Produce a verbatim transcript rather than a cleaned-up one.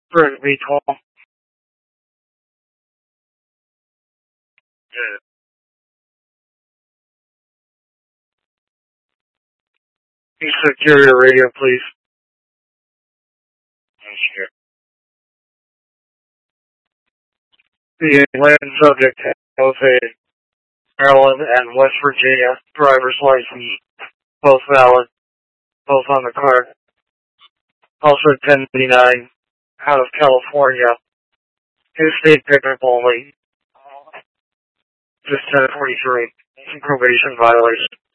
For V twelve. Yeah. You secure your radio, please. Sure. The land subject has a Maryland and West Virginia driver's license, both valid, both on the card. Also ten ninety-nine out of California. His state pickup only. Just ten forty-three. Probation violation.